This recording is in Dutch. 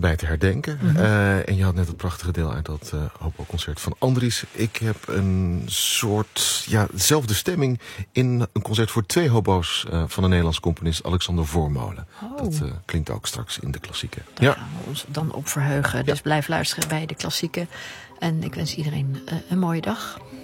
bij te herdenken. En je had net het prachtige deel uit dat hobo-concert van Andries. Ik heb een soort, dezelfde stemming in een concert voor 2 hobo's van de Nederlandse componist Alexander Voormolen. Oh. Dat klinkt ook straks in de klassieke. Daar gaan we ons dan op verheugen. Dus blijf luisteren bij de klassieke. En ik wens iedereen een mooie dag.